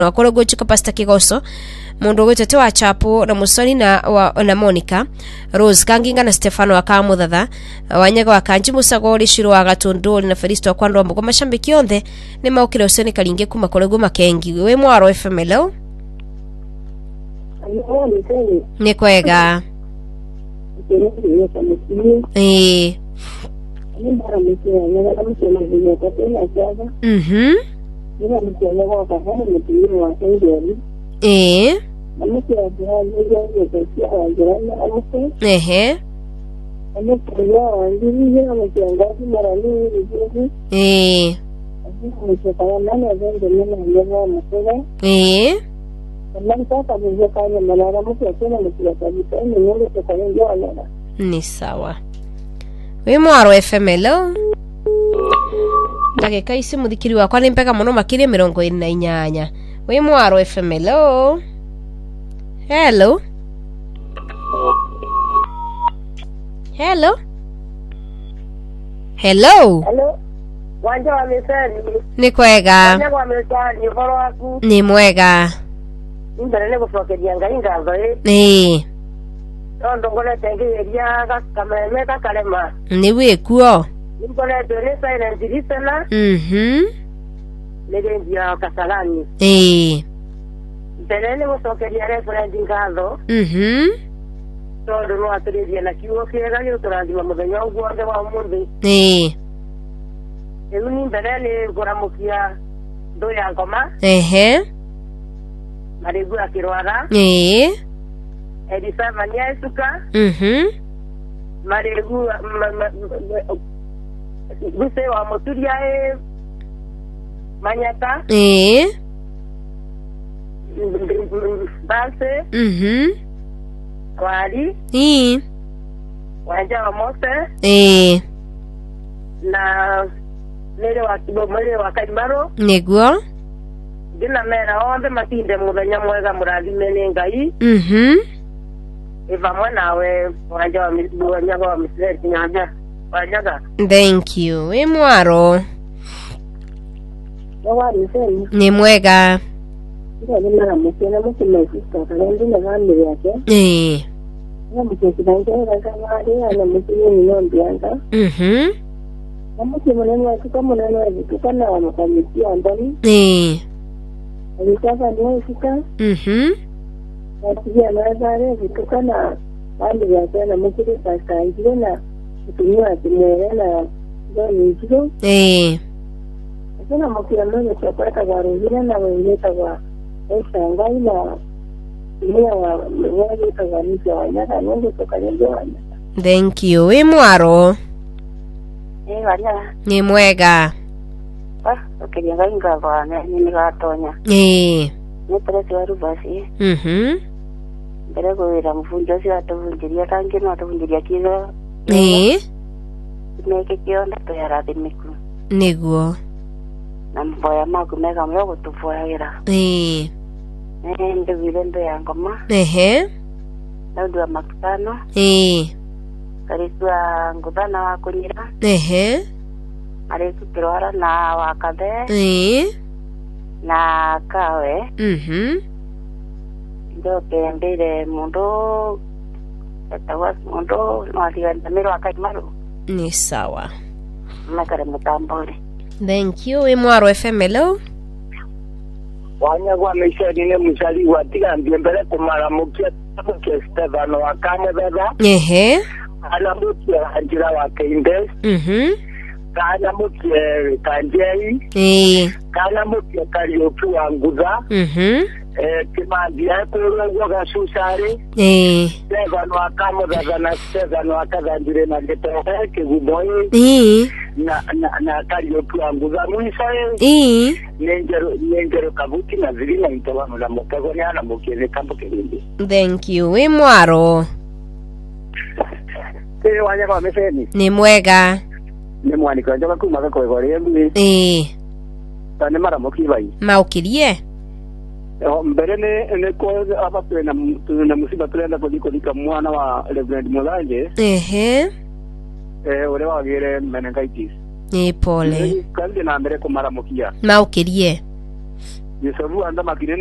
wakoro gochika pasta kigoso mundu gwitete wa chapo na musoni na Monica Rose Kanginga na Stefano Akamuthatha Wanyaga wa Kanji Musagori Shiro wa Gatunduli na Felisto wa Kwando Mbogo mashambiki yonthe ni maukire usoni kalinge kuma kolego makengi we mwaro FM leo ni kwega ni sawa we mwaro FM leo ndagika isi muthikiri wakwa ni mpeka muno makiri 28 we mwaro FM leo hello Wanja wa mesani ni kwega wanja wa mesani foro aku ni mwega ndalele kufokeria ngainga ndoe ndongole tenge eria kamemeka kalema ni wekuo ndongole dole silent listener legendia kasalani ndalele kufokeria reference ngado todo no atredia na kiwo kiega yo turandima muthenya uguothe wa muthi Euni ndalele kuramukia ndo ya ngoma Marigu akirwara Edisa mania esuka Marigu Guse wa moturia Manyata Base Wali Wanja wa Mose Na Lele wa Kaimaro Neguo Dina mera onde matinde muthenya mwega murathime ngai Eva mwana we wanja wa Mr. Kinyanja Wanyaga thank you we mwaro ni mwega ni mara mkena mkena sister kalendi na ngani yake na mkena kama ana mkena ni nombianga mwenye wa tukamona na tukana makamisia ndani alitaka ndio fika Natia nazare tukana bandi ya sana mkiri pasta ile na kutumia kimwele na ndio hizo Kuna mkira mmoja kwa garuzina na wengine kwa ngai na ile wa wale kwa nje Wanyaga ndio tukanyonga Wanyaga thank you we mwaro Wanyaga ni mwega ukijenga inga bwana ni gatonya ni presi wa rubasi mbere kuira mfunjo si atuvunjiria kangi no atuvunjiria kizo neke kionda to yarathi miku niguo na mboya maku mega mwe gutufuagira ndio vile ndo ya ngoma na ndio makutano kariswa ngudana wa kunyira Areku kirwara na wakathe na kawe ndio pembele mundu etawa mundu mwalianda mero akaimaru ni sawa makare mutambore thank you we mwaro FM leo Wanyaga ameshari ne musali watika mbele kumara mukia Stefano Akamuthatha ana mukia Angela wa Kindes kana mukia Kanjei kana mukia Karioki wa Ngutha Kimandia kurongo gasusare Stefano Akamuthatha na Stefano Akathandire na gitoke kigumoyi na Karioki wa Ngutha mwisae Nengero kabuti na zilina itawano la mokego ni ana mokele kampo kelindi thank you we mwaro Wanyaga wameseni ni mwega ni mwani kwa njoka kumaka kwa gore mbi tane mara mokibai maukirie mbere ne ko aba na musiba tulenda kodika mwana wa Reverend Mulanje ore wagire meningitis ni pole kandi na mbere kumara mokia maukirie Yesovu anda makine